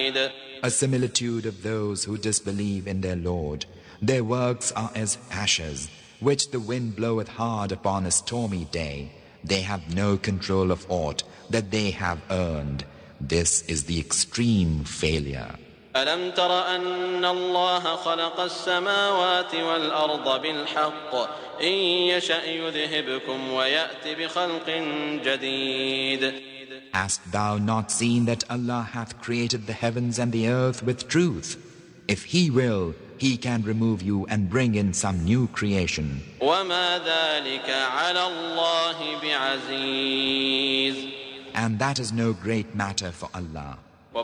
A similitude of those who disbelieve in their Lord. Their works are as ashes, which the wind bloweth hard upon a stormy day. They have no control of aught that they have earned. This is the extreme failure. ألم تر أن الله خلق السماوات والأرض بالحق إن يشأ يذهبكم ويأت بخلق جديد. Hast thou not seen that Allah hath created the heavens and the earth with truth? If He will, He can remove you and bring in some new creation. وما ذلك على الله بعزيز. And that is no great matter for Allah.